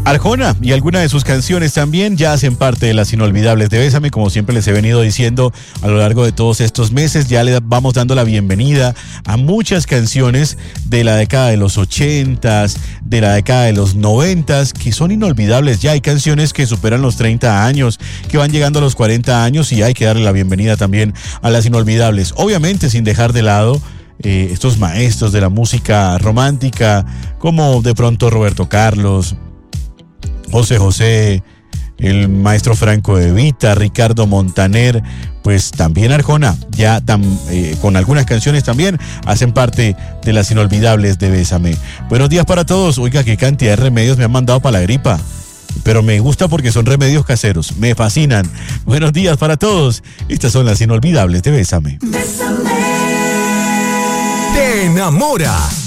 Arjona y algunas de sus canciones también ya hacen parte de las inolvidables de Bésame, como siempre les he venido diciendo a lo largo de todos estos meses. Ya le vamos dando la bienvenida a muchas canciones de la década de los 80s, de la década de los 90s, que son inolvidables. Ya hay canciones que superan los 30 años, que van llegando a los 40 años y hay que darle la bienvenida también a las inolvidables. Obviamente sin dejar de lado estos maestros de la música romántica, como de pronto Roberto Carlos, José José, el maestro Franco De Vita, Ricardo Montaner, pues también Arjona, ya con algunas canciones también hacen parte de las inolvidables de Bésame. Buenos días para todos. Oiga, qué cantidad de remedios me han mandado para la gripa, pero me gusta porque son remedios caseros, me fascinan. Buenos días para todos. Estas son las inolvidables de Bésame. Bésame. Te enamora.